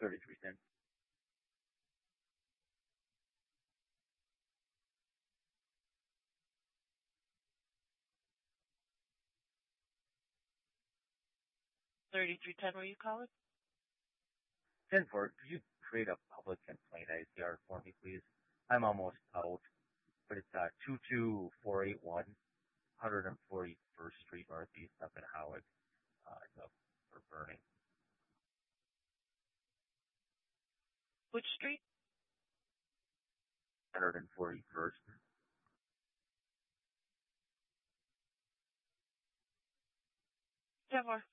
3310. 3310, where you calling? 10-4, could you create a public complaint ICR for me, please? I'm almost out, but it's 22481, 141st Street Northeast up in Howard. It's up for burning. Which street? 141st. 10-4.